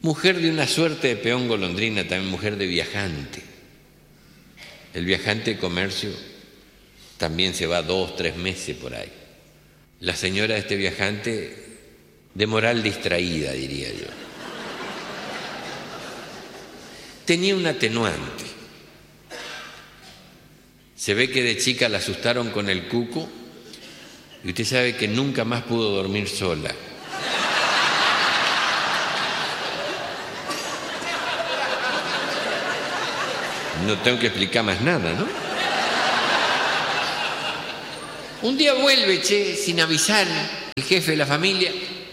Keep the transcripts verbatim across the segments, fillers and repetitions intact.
Mujer de una suerte de peón golondrina, también mujer de viajante. El viajante de comercio también se va dos, tres meses por ahí. La señora de este viajante, de moral distraída, diría yo. Tenía un atenuante. Se ve que de chica la asustaron con el cuco y usted sabe que nunca más pudo dormir sola. No tengo que explicar más nada, ¿no? Un día vuelve, che, sin avisar, el jefe de la familia.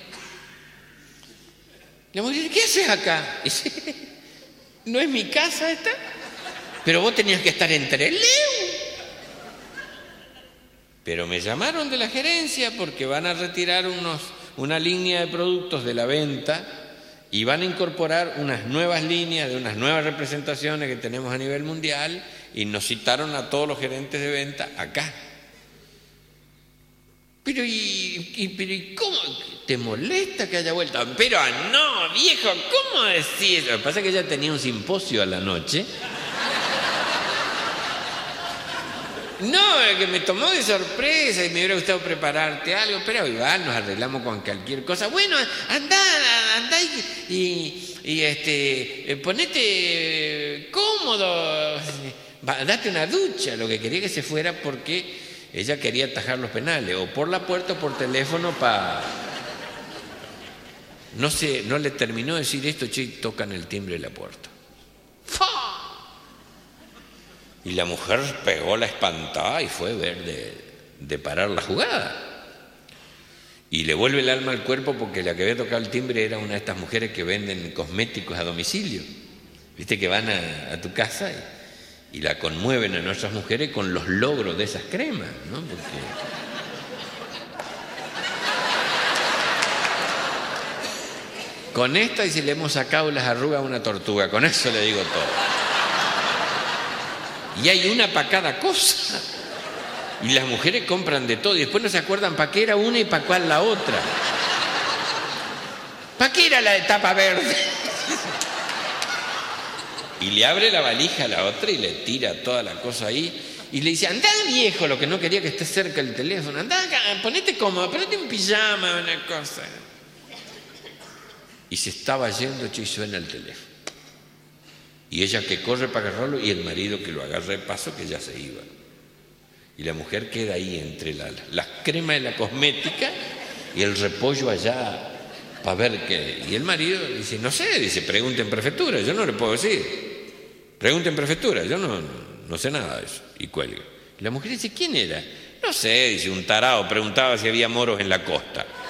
La mujer dice, ¿qué haces acá? Dice, ¿no es mi casa esta? Pero vos tenías que estar en Trelew. Pero me llamaron de la gerencia porque van a retirar unos, una línea de productos de la venta y van a incorporar unas nuevas líneas de unas nuevas representaciones que tenemos a nivel mundial y nos citaron a todos los gerentes de venta acá. Pero y, y, pero ¿y cómo? ¿Te molesta que haya vuelto? Pero no, viejo, ¿cómo decís? Lo que pasa es que ella tenía un simposio a la noche. No, es que me tomó de sorpresa y me hubiera gustado prepararte algo, pero igual nos arreglamos con cualquier cosa. Bueno, andá, andá y, y, y este, ponete cómodo, date una ducha. Lo que quería que se fuera porque ella quería atajar los penales, o por la puerta o por teléfono para... No sé, no le terminó de decir esto, che, tocan el timbre de la puerta. ¡Fa! Y la mujer pegó la espantada y fue a ver de, de parar la jugada. Y le vuelve el alma al cuerpo porque la que había tocado el timbre era una de estas mujeres que venden cosméticos a domicilio. Viste que van a, a tu casa y, y la conmueven a nuestras mujeres con los logros de esas cremas, ¿no? Porque... Con esta y si le hemos sacado las arrugas a una tortuga, con eso le digo todo. Y hay una para cada cosa. Y las mujeres compran de todo y después no se acuerdan para qué era una y para cuál la otra. ¿Para qué era la de tapa verde? Y le abre la valija a la otra y le tira toda la cosa ahí. Y le dice, andá viejo, lo que no quería que esté cerca el teléfono. Andá acá, ponete cómodo, ponete un pijama, una cosa. Y se estaba yendo, che, y suena el teléfono. Y ella que corre para agarrarlo y el marido que lo agarra de paso que ya se iba. Y la mujer queda ahí entre la, las cremas de la cosmética y el repollo allá para ver qué. Y el marido dice, no sé, dice, pregunte en prefectura, yo no le puedo decir. Pregunte en prefectura, yo no, no sé nada de eso. Y cuelga. Y la mujer dice, ¿quién era? No sé, dice, un tarado, preguntaba si había moros en la costa.